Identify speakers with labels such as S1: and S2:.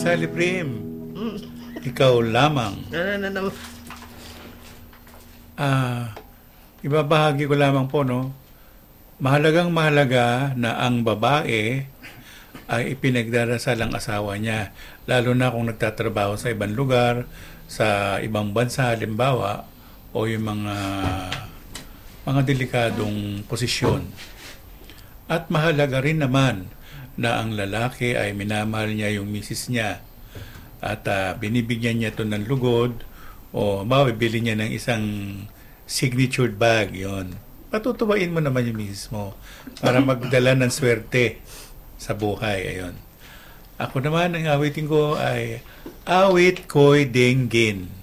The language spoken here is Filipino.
S1: Sally Prim, ikaw lamang.
S2: Ano.
S1: Ibabahagi ko lamang po, no? Mahalagang mahalaga na ang babae ay ipinagdarasal ang asawa niya. Lalo na kung nagtatrabaho sa ibang lugar, sa ibang bansa, halimbawa, o yung mga delikadong posisyon. At mahalaga rin naman na ang lalaki ay minamahal niya yung misis niya at binibigyan niya ito ng lugod o mabibili niya ng isang signatured bag, yon. Patutuwain mo naman yung misis mo para magdala ng swerte sa buhay. Ayon. Ako naman, ang awitin ko ay Awit Ko'y Dinggin.